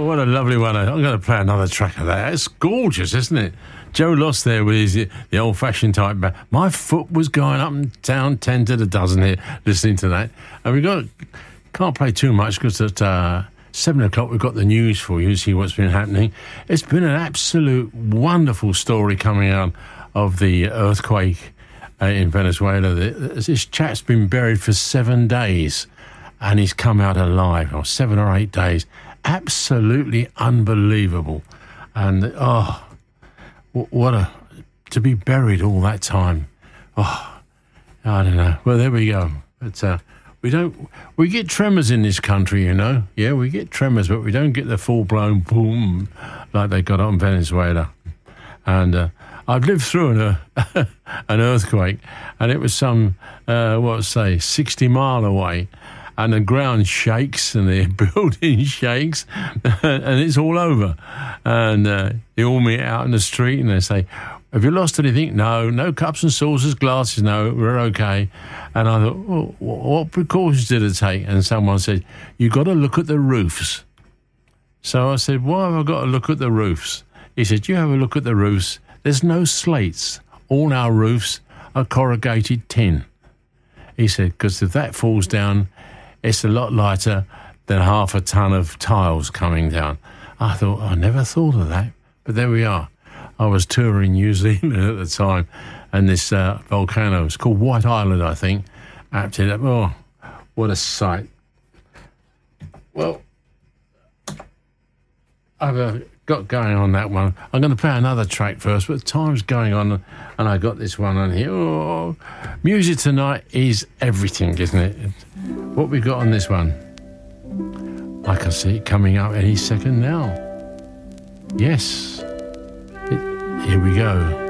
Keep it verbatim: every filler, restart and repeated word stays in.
what a lovely one. I'm going to play another track of that. It's gorgeous, isn't it? Joe Loss there with his, the old-fashioned type band. My foot was going up and down ten to the dozen here, listening to that. And we got can't play too much because at uh, seven o'clock we've got the news for you, see what's been happening. It's been an absolute wonderful story coming out of the earthquake uh, in Venezuela. This chap's been buried for seven days and he's come out alive, or seven or eight days. Absolutely unbelievable. And, oh... What a... to be buried all that time. Oh, I don't know. Well, there we go. But uh, we don't... We get tremors in this country, you know. Yeah, we get tremors, but we don't get the full-blown boom like they got on Venezuela. And uh, I've lived through an, uh, an earthquake, and it was some, uh, what say, sixty mile away. And the ground shakes and the building shakes and it's all over. And uh, they all meet out in the street and they say, have you lost anything? No. No cups and saucers, glasses? No, we're okay. And I thought, well, what precautions did it take? And someone said, you've got to look at the roofs. So I said, why have I got to look at the roofs? He said, you have a look at the roofs. There's no slates. All our roofs are corrugated tin. He said, because if that falls down, it's a lot lighter than half a ton of tiles coming down. I thought, I never thought of that. But there we are. I was touring New Zealand at the time, and this uh, volcano, it's called White Island, I think, acted up. Oh, what a sight. Well, I've uh, got going on that one. I'm going to play another track first, but time's going on, and I got this one on here. Oh, music tonight is everything, isn't it? What we got on this one? I can see it coming up any second now. Yes. It, here we go.